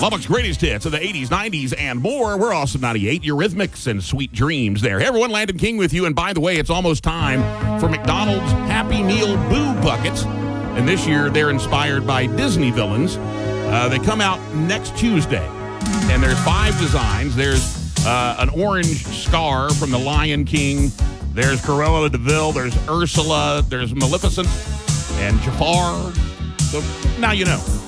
Lubbock's greatest hits of the 80s, 90s, and more. We're also 98, Eurythmics and Sweet Dreams there. Hey, everyone, Landon King with you. And by the way, it's almost time for McDonald's Happy Meal Boo Buckets. And this year, they're inspired by Disney villains. They come out next Tuesday. And there's 5 designs. There's an orange Scar from The Lion King. There's Cruella de Vil. There's Ursula. There's Maleficent and Jafar. So now you know.